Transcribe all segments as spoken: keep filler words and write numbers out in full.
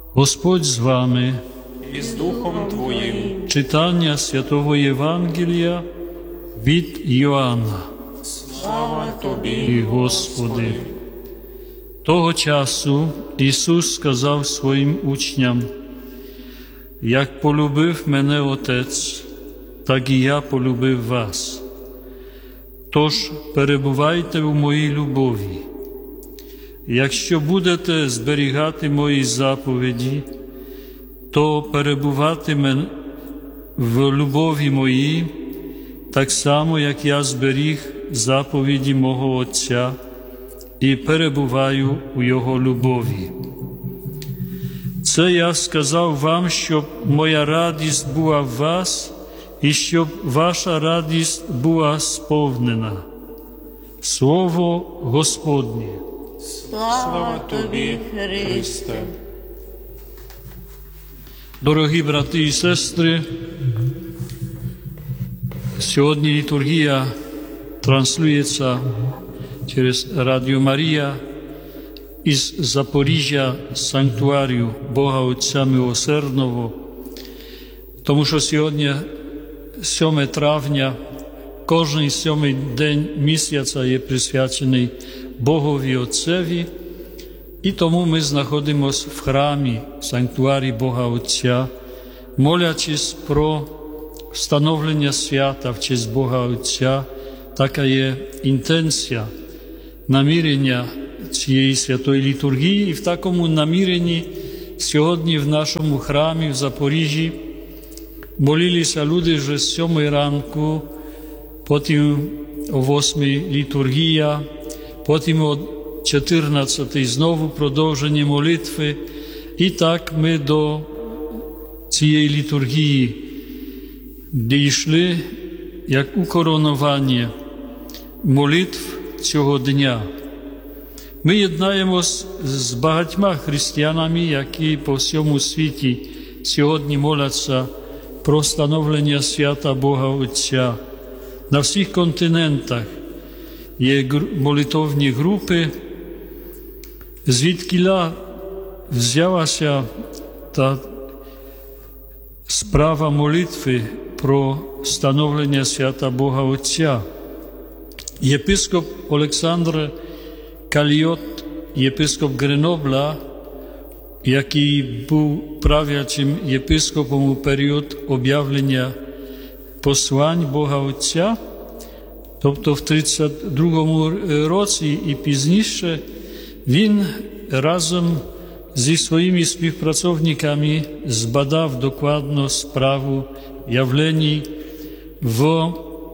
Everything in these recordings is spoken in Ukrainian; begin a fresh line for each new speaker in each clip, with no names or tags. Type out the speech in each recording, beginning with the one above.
Господь з вами.
І з Духом Твоїм.
Читання Святого Євангелія від Йоанна.
Слава Тобі,
І Господи. Того часу Ісус сказав своїм учням: «Як полюбив мене Отець, так і я полюбив вас. Тож перебувайте у моїй любові. Якщо будете зберігати мої заповіді, то перебуватиме в любові моїй, так само, як я зберіг заповіді мого Отця і перебуваю у Його любові. Це я сказав вам, щоб моя радість була в вас і щоб ваша радість була сповнена». Слово Господнє.
Слава Тобі, Христе.
Дорогі брати і сестри, сьогодні літургія транслюється через Радіо Марія із Запоріжжя санктуарію Бога Отця Милосердного, тому що сьогодні сьоме травня, кожен сьомий день місяця є присвячений Богові Отцеві, і тому ми знаходимося в храмі, санктуарі Бога Отця, молячись про встановлення свята в честь Бога Отця. Така є інтенція намірення цієї святої літургії. І в такому наміренні сьогодні в нашому храмі в Запоріжжі молилися люди вже з сьомої ранку, потім о восьмій літургія, потім о чотирнадцятій знову продовження молитви. І так ми до цієї літургії дійшли як укоронування молитв цього дня. Ми єднаємось з багатьма християнами, які по всьому світі сьогодні моляться про становлення свята Бога Отця. На всіх континентах є молитовні групи, звідкіля взялася та справа молитви про встановлення свята Бога Отця. Єпископ Олександр Кальйот, єпископ Гренобла, який був правлячим єпископом у період об'явлення послань Бога Отця, тобто в тридцять другому році і пізніше, він разом зі своїми співпрацовниками збадав докладно справу явлень в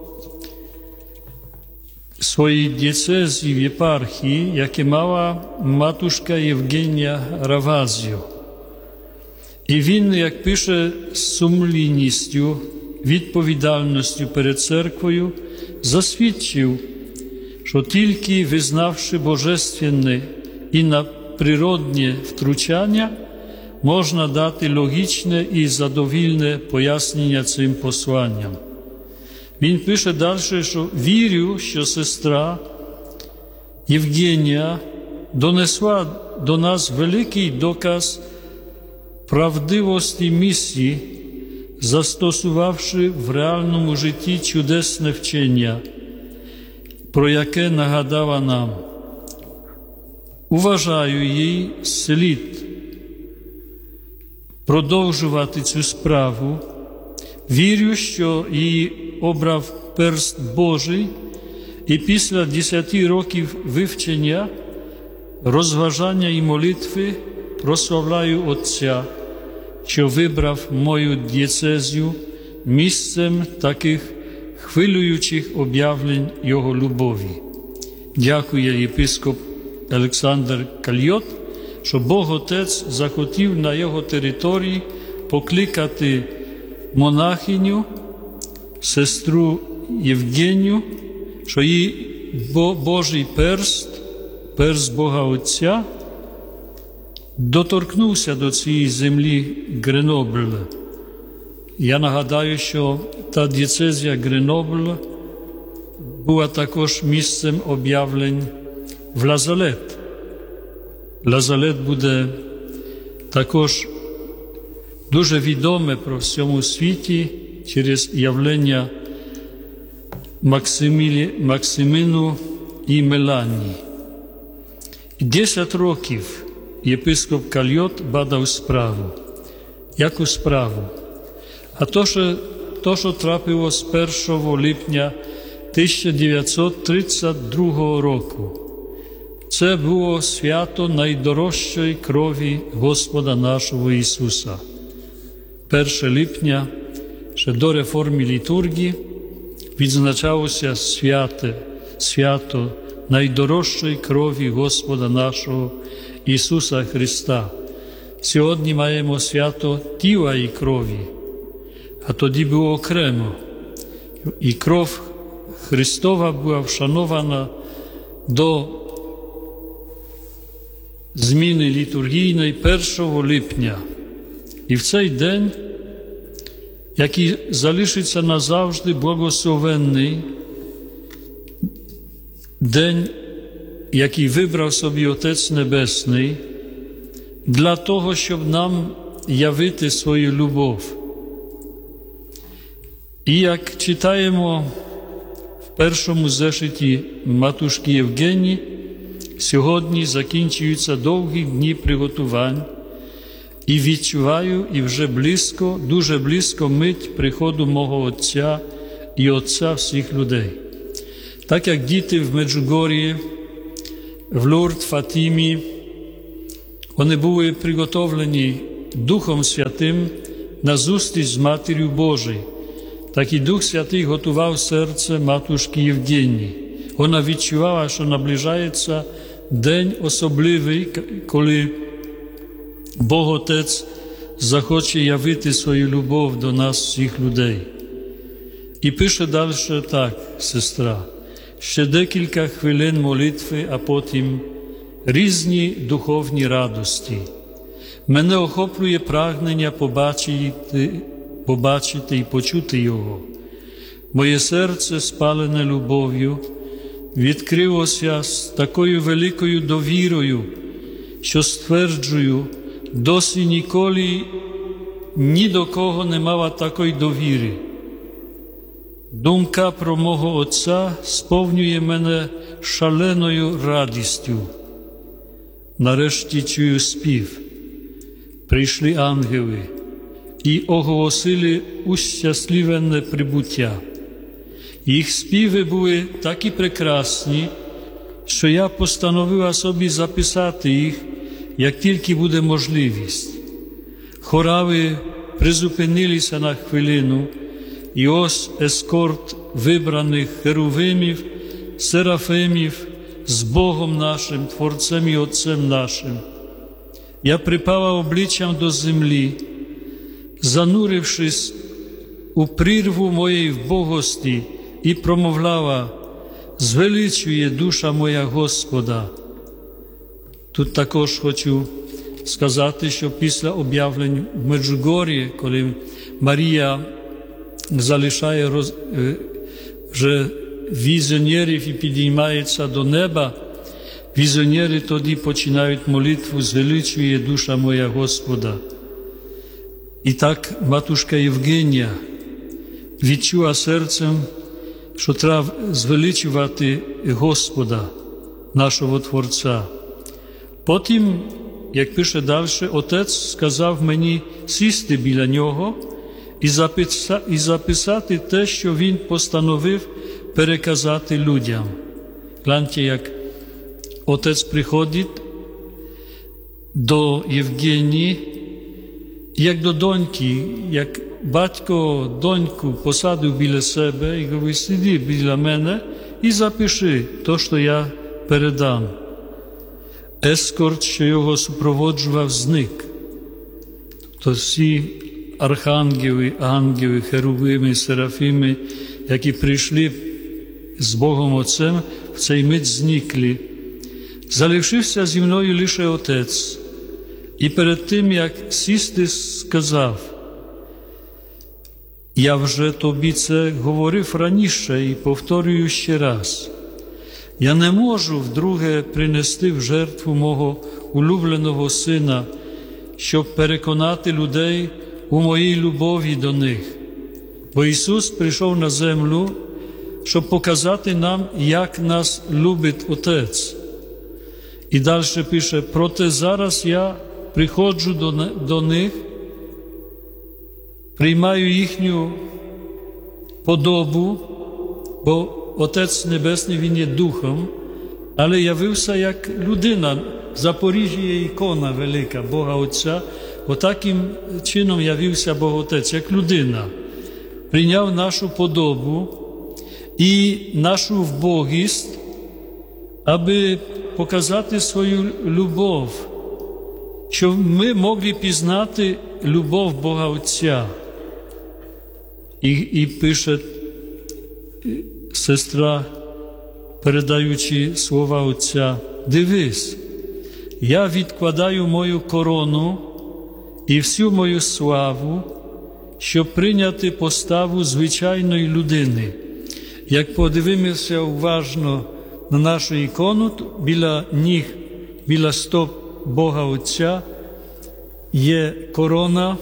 своїй дієцезі в єпархії, яке мала матушка Євгенія Равазіо. І він, як пише, з сумлінністю, відповідальністю перед церквою засвідчив, що тільки визнавши божественне і надприродне втручання, можна дати логічне і задовільне пояснення цим посланням. Він пише далі, що вірю, що сестра Євгенія донесла до нас великий доказ правдивості місії, застосувавши в реальному житті чудесне вчення, про яке нагадала нам. Вважаю їй слід продовжувати цю справу. Вірю, що її обрав перст Божий, і після десяти років вивчення, розважання і молитви прославляю Отця, що вибрав мою дієцезію місцем таких хвилюючих об'явлень Його любові. Дякує єпископ Олександр Кальйот, що Бог Отець захотів на його території покликати монахиню, сестру Євгенію, що її Божий перст, перст Бога Отця, доторкнувся до цієї землі Гренобль. Я нагадаю, що та дієцезія Гренобль була також місцем об'явлень в Лазалет. Лазалет буде також дуже відоме про всьому світі через явлення Максимілі, Максимину і Меланії. Десять років єпископ Кальйот бадав справу. Яку справу? А то, що, то, що трапилось першого липня тисяча дев'ятсот тридцять другого року. Це було свято найдорожчої крові Господа нашого Ісуса. першого липня, ще до реформи літургії, відзначалося святе, свято найдорожчої крові Господа нашого Ісуса Христа. Сьогодні маємо свято тіла і крові, а тоді було окремо. І кров Христова була вшанована до зміни літургійної першого липня. І в цей день, який залишиться назавжди благословенний, день, який вибрав собі Отець Небесний, для того, щоб нам явити свою любов. І як читаємо в першому зешиті матушки Євгенії, сьогодні закінчуються довгі дні приготувань, і відчуваю, і вже близько, дуже близько мить приходу мого Отця і Отця всіх людей. Так як діти в Меджугор'ї, в Лурд, Фатімі, вони були приготовлені Духом Святим на зустріч з Матір'ю Божою, так і Дух Святий готував серце матушки Євгенії. Вона відчувала, що наближається день особливий, коли Бог Отець захоче явити свою любов до нас, всіх людей. І пише далі так, сестра, ще декілька хвилин молитви, а потім різні духовні радості. Мене охоплює прагнення побачити, побачити і почути Його. Моє серце, спалене любов'ю, відкрилося з такою великою довірою, що стверджую, досі ніколи ні до кого не мала такої довіри. Думка про мого Отця сповнює мене шаленою радістю. Нарешті чую спів. Прийшли ангели і оголосили ущасливлене прибуття. Їх співи були такі прекрасні, що я постановила собі записати їх, як тільки буде можливість. Хорали призупинилися на хвилину, і ось ескорт вибраних херувимів, серафимів з Богом нашим, Творцем і Отцем нашим. Я припала обличчям до землі, занурившись у прірву моєї вбогості, і промовляла: «Звеличує душа моя Господа». Тут також хочу сказати, що після об'явлень в Меджугор'ї, коли Марія залишає роз... вже візіонерів і підіймається до неба, візіонери тоді починають молитву «Звеличує душа моя Господа». І так матушка Євгенія відчула серцем, що треба звеличувати Господа, нашого Творця. Потім, як пише далі, Отець сказав мені сісти біля нього і записати, і записати те, що він постановив переказати людям. Гляньте, як Отець приходить до Євгенії, як до доньки, як батько доньку посадив біля себе і говорить: сиди біля мене і запиши те, що я передам. Ескорт, що його супроводжував, зник. То всі архангели, ангели, херувими, серафими, які прийшли з Богом Отцем, в цей мить зникли. Залишився зі мною лише Отець. І перед тим, як сісти, сказав: я вже тобі це говорив раніше і повторюю ще раз. Я не можу вдруге принести в жертву мого улюбленого Сина, щоб переконати людей у моїй любові до них. Бо Ісус прийшов на землю, щоб показати нам, як нас любить Отець. І далі пише: проте зараз я приходжу до, до них, приймаю їхню подобу, бо Отець Небесний, Він є Духом, але явився як людина. В Запоріжжі є ікона велика Бога Отця. Отаким чином явився Бог Отець, як людина. Прийняв нашу подобу і нашу вбогість, аби показати свою любов, щоб ми могли пізнати любов Бога Отця. І, і пише сестра, передаючи слова Отця: дивись, я відкладаю мою корону і всю мою славу, щоб прийняти поставу звичайної людини. Як подивимося уважно на нашу ікону, біля ніг, біля стоп Бога Отця є корона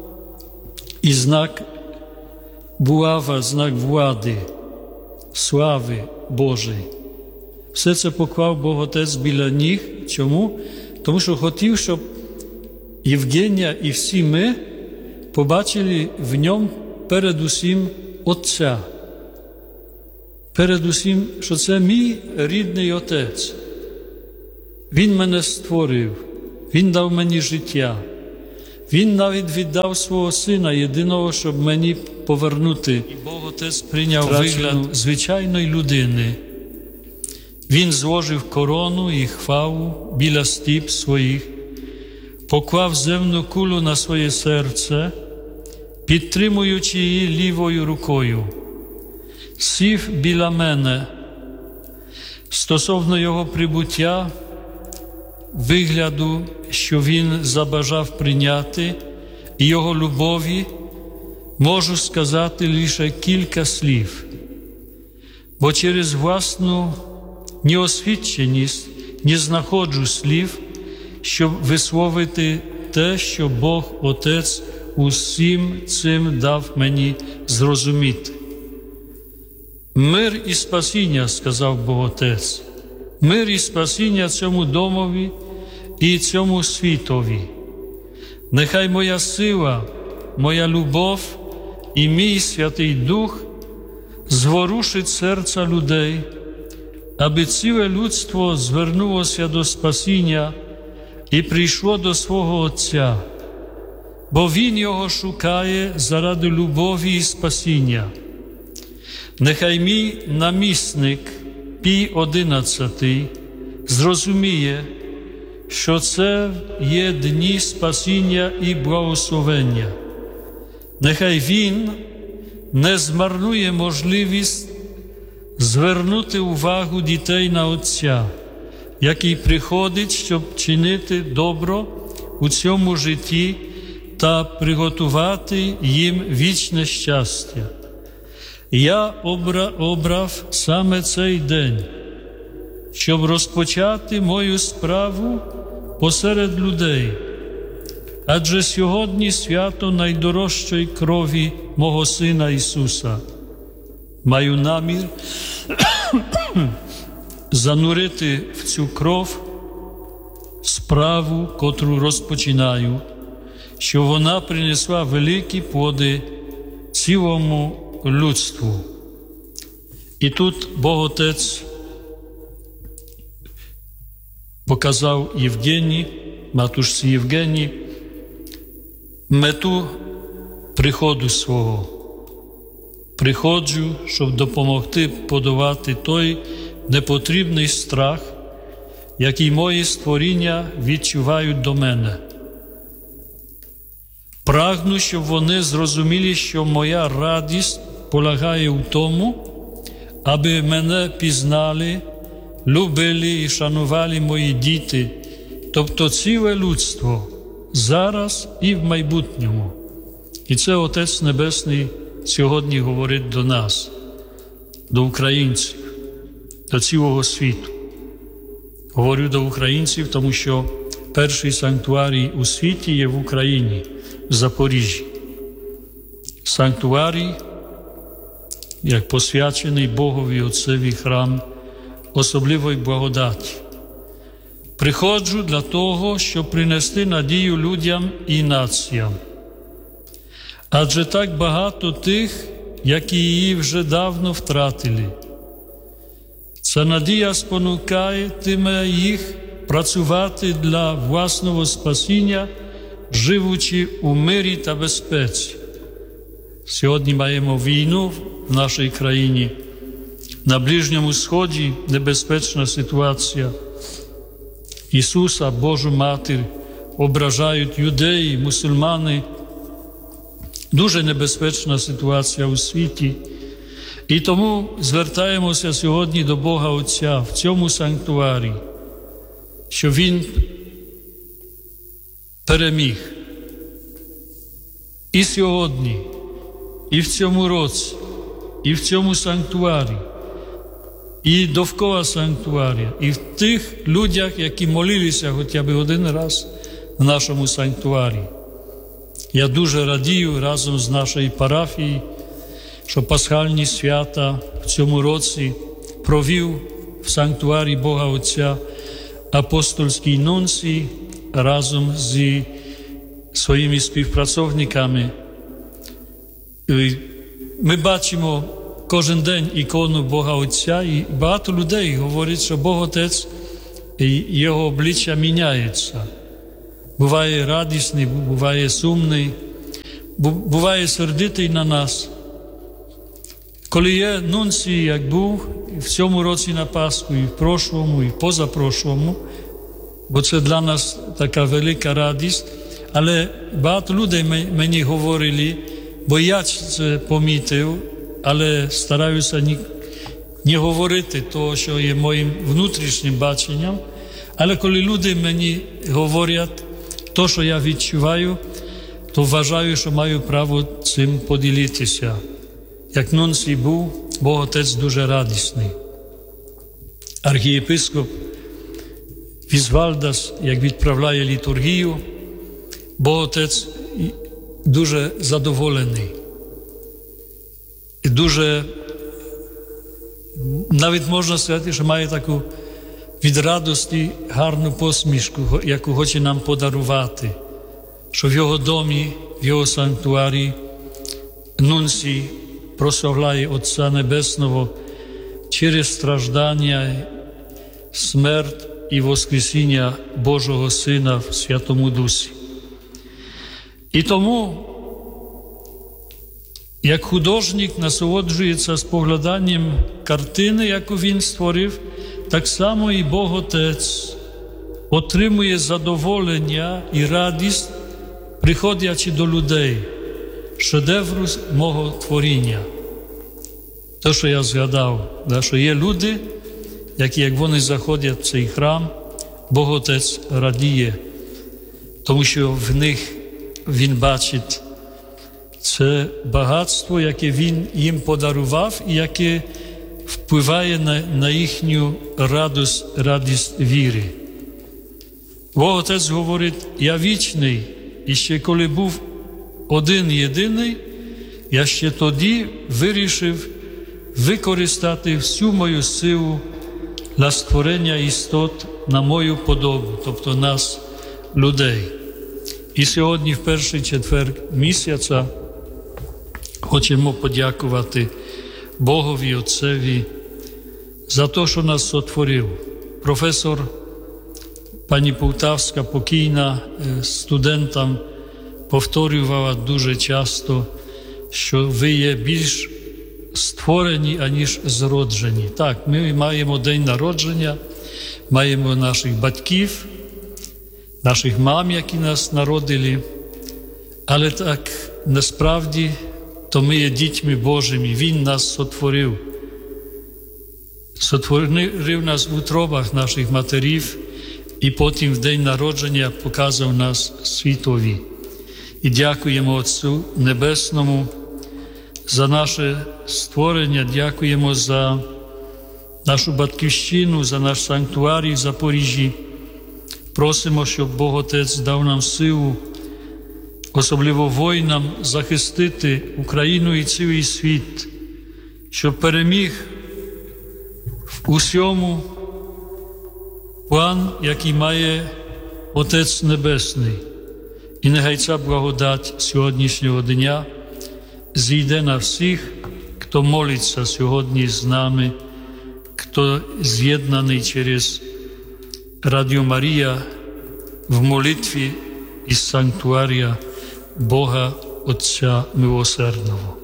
і знак булава, знак влади, слави Божої. Все це поклав Бог Отець біля ніг. Чому? Тому що хотів, щоб Євгенія і всі ми побачили в ньому передусім Отця. Передусім, що це мій рідний Отець. Він мене створив, Він дав мені життя. Він навіть віддав свого Сина єдиного, щоб мені повернути. І Бог Отець прийняв вигляд звичайної людини. Він зложив корону і хвалу біля стіп своїх, поклав земну кулю на своє серце, підтримуючи її лівою рукою. Сів біля мене. Стосовно його прибуття, вигляду, що він забажав прийняти, і його любові, можу сказати лише кілька слів. Бо через власну неосвіченість не знаходжу слів, щоб висловити те, що Бог Отець усім цим дав мені зрозуміти. Мир і спасіння, сказав Бог Отець, мир і спасіння цьому домові і цьому світові. Нехай моя сила, моя любов і мій Святий Дух зворушить серця людей, аби ціле людство звернулося до спасіння і прийшло до свого Отця, бо Він його шукає заради любові і спасіння. Нехай мій намісник Пій одинадцятий зрозуміє, що це є дні спасіння і благословення. Нехай він не змарнує можливість звернути увагу дітей на Отця, який приходить, щоб чинити добро у цьому житті та приготувати їм вічне щастя. Я обрав саме цей день, щоб розпочати мою справу посеред людей, адже сьогодні свято найдорожчої крові мого Сина Ісуса. Маю намір занурити в цю кров справу, котру розпочинаю, щоб вона принесла великі плоди цілому людству. І тут Бог Отець показав Євгенії, матушці Євгенії, мету приходу свого. Приходжу, щоб допомогти подолати той непотрібний страх, який мої створіння відчувають до мене. Прагну, щоб вони зрозуміли, що моя радість полягає в тому, аби мене пізнали, любили і шанували мої діти, тобто ціле людство, зараз і в майбутньому. І це Отець Небесний сьогодні говорить до нас, до українців, до цілого світу. Говорю до українців, тому що перший санктуарій у світі є в Україні, в Запоріжжі. Санктуарій, як посвячений Богові Отцеві храм особливої благодаті. Приходжу для того, щоб принести надію людям і націям. Адже так багато тих, які її вже давно втратили. Ця надія спонукатиме їх працювати для власного спасіння, живучи у мирі та безпеці. Сьогодні маємо війну в нашій країні. На Ближньому Сході небезпечна ситуація. Ісуса, Божу Матір, ображають юдеї, мусульмани. Дуже небезпечна ситуація у світі. І тому звертаємося сьогодні до Бога Отця в цьому санктуарі, що Він переміг. І сьогодні, і в цьому році, і в цьому санктуарі, і довкола санктуарія, і в тих людях, які молилися хоча б один раз в нашому санктуарі. Я дуже радію разом з нашою парафією, що пасхальні свята в цьому році провів в санктуарі Бога Отця апостольський нунцій разом зі своїми співпрацовниками. Ми бачимо кожен день ікону Бога Отця, і багато людей говорять, що Бог Отець, його обличчя міняється. Буває радісний, буває сумний, буває сердитий на нас. Коли є нунцій, як був в цьому році на Пасху, і в прошлому, і в позапрошлому, бо це для нас така велика радість, але багато людей мені говорили, бо я це помітив, але стараюся не, не говорити того, що є моїм внутрішнім баченням, але коли люди мені говорять те, що я відчуваю, то вважаю, що маю право цим поділитися. Як нунцій був, Бог Отець дуже радісний. Архієпископ Візвальдас, як відправляє літургію, Бог Отець дуже задоволений. І дуже, навіть можна сказати, що має таку від радості гарну посмішку, яку хоче нам подарувати, що в його домі, в його санктуарі нунцій прославляє Отця Небесного через страждання, смерть і воскресіння Божого Сина в Святому Дусі. І тому, як художник насолоджується спогляданням картини, яку він створив, так само і Бог Отець отримує задоволення і радість, приходячи до людей, шедевру мого творіння. Те, що я згадав, що є люди, які, як вони заходять в цей храм, Бог Отець радіє, тому що в них Він бачить це багатство, яке Він їм подарував і яке впливає на, на їхню радість, радість віри. Бог Отець говорить, я вічний, і ще коли був один єдиний, я ще тоді вирішив використати всю мою силу для створення істот на мою подобу, тобто нас, людей. І сьогодні, в перший четвер місяця, хочемо подякувати Богові Отцеві за те, що нас сотворив. Професор пані Полтавська, покійна, студентам повторювала дуже часто, що ви є більш створені, аніж зроджені. Так, ми маємо день народження, маємо наших батьків, наших мам, які нас народили, але так, насправді, то ми є дітьми Божими, Він нас сотворив. Сотворив нас в утробах наших матерів і потім в день народження показав нас світові. І дякуємо Отцю Небесному за наше створення, дякуємо за нашу батьківщину, за наш санктуарій в Запоріжжі. Просимо, щоб Бог Отець дав нам силу, особливо воїнам, захистити Україну і цілий світ, щоб переміг в усьому план, який має Отець Небесний. І нехай ця благодать сьогоднішнього дня зійде на всіх, хто молиться сьогодні з нами, хто з'єднаний через Радіо Марія в молитві із санктуарія Бога Отця Милосердного.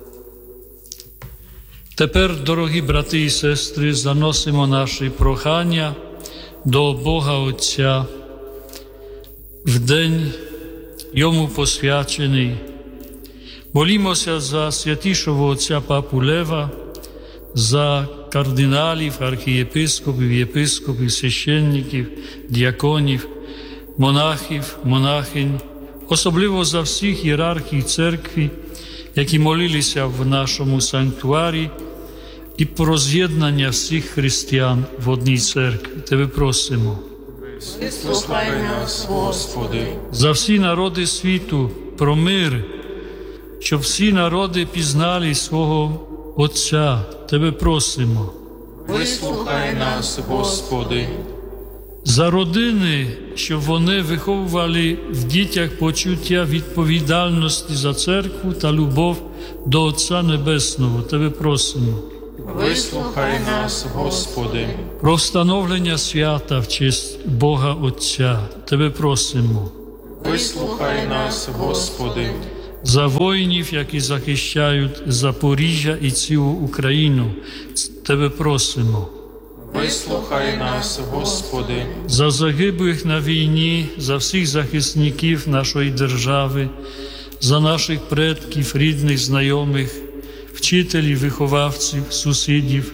Тепер, дорогі брати і сестри, заносимо наші прохання до Бога Отця в день Йому посвячений. Молімося за святішого отця Папу Лева, за кардиналів, архієпископів, єпископів, священників, діаконів, монахів, монахинь, особливо за всіх ієрархів церкви, які молилися в нашому санктуарі, і про з'єднання всіх християн в одній церкві. Тебе просимо.
Вислухай нас, Господи.
За всі народи світу, про мир, щоб всі народи пізнали свого Отця. Тебе просимо.
Вислухай нас, Господи.
За родини, щоб вони виховували в дітях почуття відповідальності за церкву та любов до Отця Небесного. Тебе просимо.
Вислухай нас, Господи.
Про встановлення свята в честь Бога Отця. Тебе просимо.
Вислухай нас, Господи.
За воїнів, які захищають Запоріжжя і цілу Україну. Тебе просимо.
Вислухай нас, Господи.
За загиблих на війні, за всіх захисників нашої держави, за наших предків, рідних, знайомих, вчителів, виховавців, сусідів,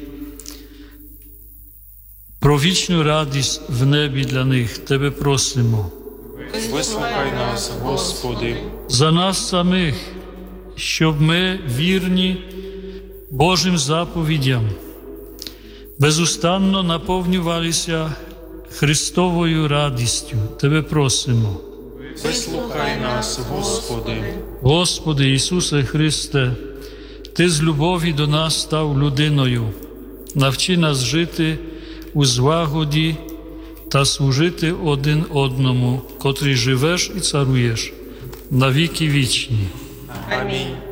про вічну радість в небі для них. Тебе просимо.
Вислухай нас, Господи.
За нас самих, щоб ми, вірні Божим заповідям, безустанно наповнювалися Христовою радістю. Тебе просимо.
Вислухай нас, Господи.
Господи Ісусе Христе, Ти з любові до нас став людиною. Навчи нас жити у злагоді та служити один одному, котрий живеш і царуєш на віки вічні.
Амінь.